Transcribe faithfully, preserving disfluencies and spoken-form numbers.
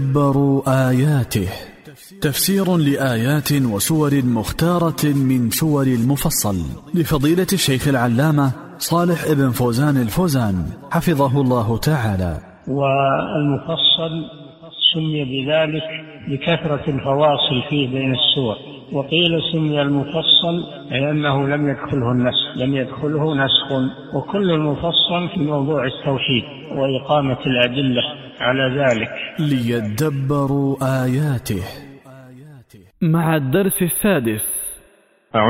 دبروا آياته. تفسير لآيات وسور مختارة من سور المفصل لفضيلة الشيخ العلامة صالح ابن فوزان الفوزان حفظه الله تعالى. والمفصل سمي بذلك لكثرة الفواصل فيه بين السور، وقيل سمي المفصل لأنه لم يدخله النسخ لم يدخله نسخ وكل المفصل في موضوع التوحيد وإقامة الأدلة على ذلك. ليدبروا آياته. مع الدرس السادس